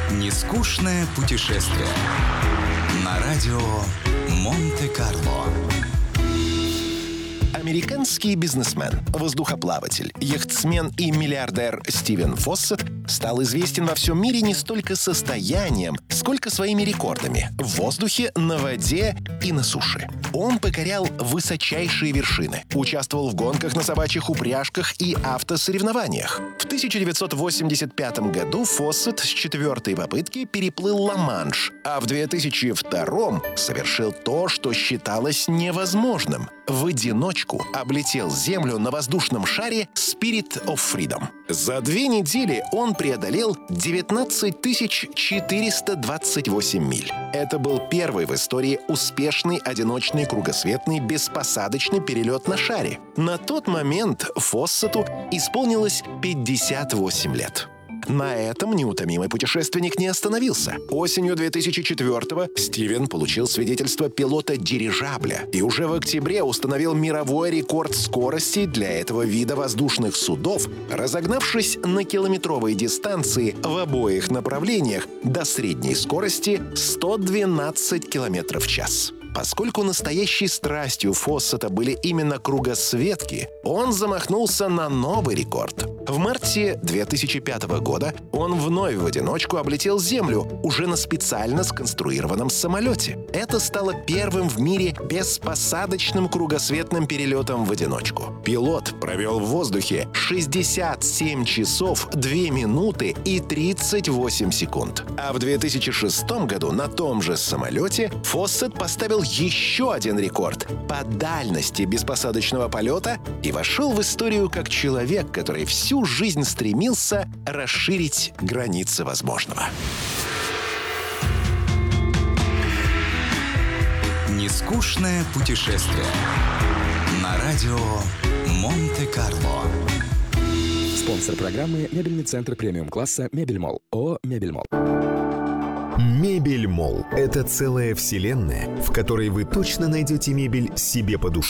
Нескучное путешествие на радио Монте-Карло. Американский бизнесмен, воздухоплаватель, яхтсмен и миллиардер Стивен Фоссет стал известен во всем мире не столько состоянием, сколько своими рекордами в воздухе, на воде и на суше. Он покорял высочайшие вершины, участвовал в гонках на собачьих упряжках и автосоревнованиях. В 1985 году Фоссет с 4-й попытки переплыл Ла-Манш, а в 2002 совершил то, что считалось невозможным. В одиночку облетел Землю на воздушном шаре Spirit of Freedom. За 2 недели он преодолел 19 428 миль. Это был первый в истории успешный одиночный кругосветный беспосадочный перелет на шаре. На тот момент Фоссету исполнилось 58 лет. На этом неутомимый путешественник не остановился. Осенью 2004-го Стивен получил свидетельство пилота дирижабля и уже в октябре установил мировой рекорд скорости для этого вида воздушных судов, разогнавшись на километровой дистанции в обоих направлениях до средней скорости 112 км в час. Поскольку настоящей страстью Фоссета были именно кругосветки, он замахнулся на новый рекорд. В марте 2005 года он вновь в одиночку облетел Землю уже на специально сконструированном самолете. Это стало первым в мире беспосадочным кругосветным перелетом в одиночку. Пилот провел в воздухе 67 часов 2 минуты и 38 секунд. А в 2006 году на том же самолете Фоссет поставил еще один рекорд по дальности беспосадочного полета и вошел в историю как человек, который всю жизнь стремился расширить границы возможного. Нескучное путешествие на радио Монте-Карло. Спонсор программы — мебельный центр премиум-класса «Мебельмолл». ООО «Мебельмолл». Мебельмолл – это целая вселенная, в которой вы точно найдете мебель себе по душе.